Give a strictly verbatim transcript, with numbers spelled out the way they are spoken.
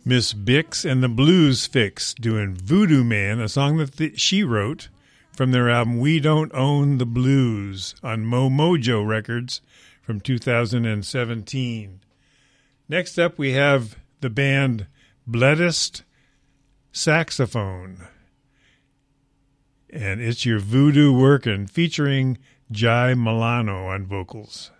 Miss Bix and the Blues Fix doing Voodoo Man, a song that th- she wrote from their album We Don't Own the Blues on Mo Mojo Records from two thousand seventeen. Next up, we have the band Bleddest Saxophone. And it's your Voodoo Workin', featuring Jai Milano on vocals.